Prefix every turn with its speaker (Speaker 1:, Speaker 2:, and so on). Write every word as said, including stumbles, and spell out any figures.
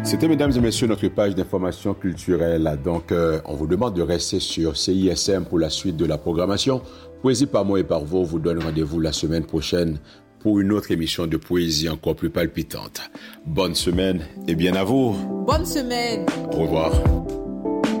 Speaker 1: C'était, mesdames et messieurs, notre page d'information culturelle. Donc, euh, on vous demande de rester sur C I S M pour la suite de la programmation. Poésie par moi et par vous vous donne rendez-vous la semaine prochaine pour une autre émission de poésie encore plus palpitante. Bonne semaine et bien à vous.
Speaker 2: Bonne semaine.
Speaker 1: Au revoir.